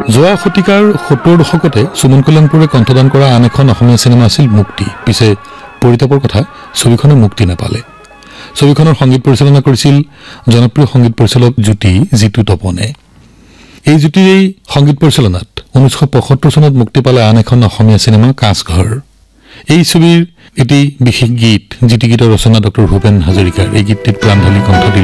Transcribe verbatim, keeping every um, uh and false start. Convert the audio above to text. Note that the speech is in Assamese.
যোৱা শতিকাৰ সত্তৰ দশকতে সুমন কল্যাণপুৰে কণ্ঠদান কৰা আন এখন অসমীয়া চিনেমা আছিল মুক্তি। পিছে পৰিতাপৰ কথা ছবিখনে মুক্তি নাপালে। ছবিখনৰ সংগীত পৰিচালনা কৰিছিল জনপ্ৰিয় সংগীত পৰিচালক জ্যোতি জিতু তপনে। এই জ্যোতিৰ এই সংগীত পৰিচালনাত ঊনৈছশ পঁয়সত্তৰ চনত মুক্তি পালে আন এখন অসমীয়া চিনেমা কাঁচঘৰ। এই ছবিৰ এটি বিশেষ গীত যিটি গীতৰ ৰচনা ডক্টৰ ভূপেন হাজৰিকাৰ। এই গীতটিত প্ৰাণ ঢালি কণ্ঠ দিলে